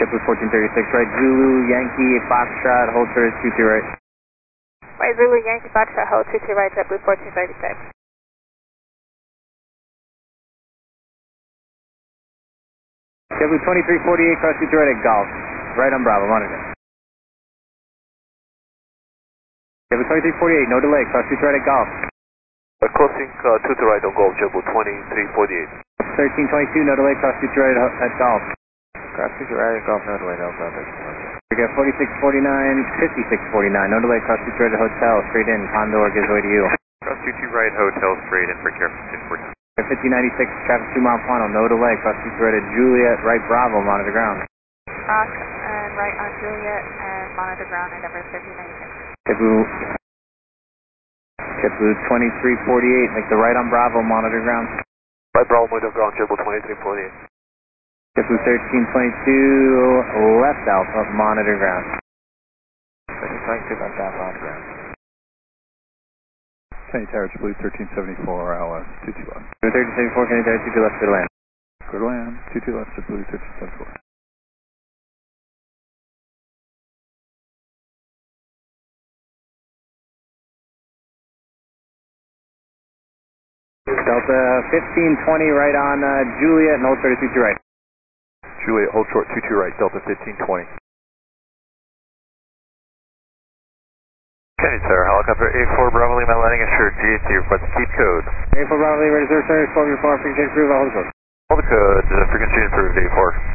JetBlue 1436 right, Zulu, Yankee, Foxtrot, hold service 22 right. Right, Zulu, Yankee, Foxtrot, hold 22 right, JetBlue 1436. JetBlue 2348, cross 22 right at Golf. Right on Bravo, monitor. JetBlue 2348, no delay, cross 22 right at Golf. Crossing 22 right on Golf, JetBlue 2348. 1322, no delay, cross 22 right at Golf. Cross 22 right at Golf, no delay, no problem. We got 4649, 5649, no delay, cross 22 right at Hotel, straight in, Condor gives way to you. Cross 22 right, Hotel, straight in for care 649. 5096, traffic 2 mile final, no delay, cross 22 right at Juliet, right Bravo, monitor ground. Cross and right on Juliet and monitor ground at number 5096. JetBlue 2348, make the right on Bravo, monitor ground. Right Bravo, monitor ground, JetBlue 2348. JetBlue 1322, left Alpha, monitor ground. 1322, left Alpha, monitor ground. Kenny Tower, JetBlue 1374, LS, 22 left. 1374, Kenny Tower, 22 left, good land. Good land, 22 left, JetBlue 1374. Delta 1520 right on Juliet and hold 32 right. Juliet, hold short 22 right, Delta 1520. Kenny Tower, helicopter A4 Bravo Lima landing assured, GAT request seat code. A4 Bravo Lima, ready to service, 12 your 4, frequency approved, hold the code. Hold the code, frequency approved, A4.